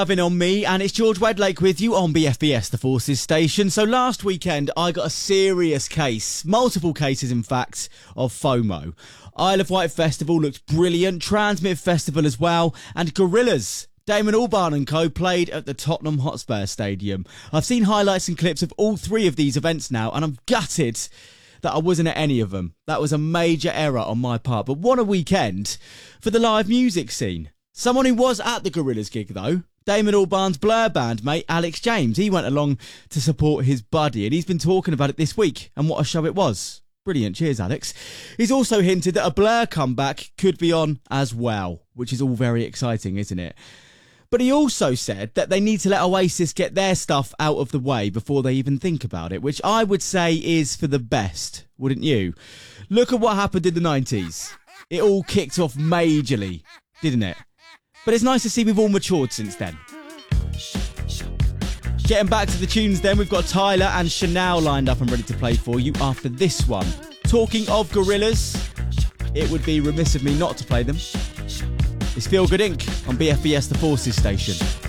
Loving on me, and it's George Wedlake with you on BFBS, the Forces station. So last weekend, I got a serious case, multiple cases in fact, of FOMO. Isle of Wight Festival looked brilliant, Transmit Festival as well, and Gorillaz, Damon Albarn and co played at the Tottenham Hotspur Stadium. I've seen highlights and clips of all three of these events now, and I'm gutted that I wasn't at any of them. That was a major error on my part, but what a weekend for the live music scene. Someone who was at the Gorillaz gig though, Damon Albarn's Blur bandmate Alex James. He went along to support his buddy, and he's been talking about it this week and what a show it was. Brilliant, cheers Alex. He's also hinted that a Blur comeback could be on as well, which is all very exciting, isn't it? But he also said that they need to let Oasis get their stuff out of the way before they even think about it, which I would say is for the best, wouldn't you? Look at what happened in the 90s. It all kicked off majorly, didn't it? But it's nice to see we've all matured since then. Getting back to the tunes then, we've got Tyler and Chanel lined up and ready to play for you after this one. Talking of Gorillaz, it would be remiss of me not to play them. It's Feel Good Inc. on BFBS, the Forces station.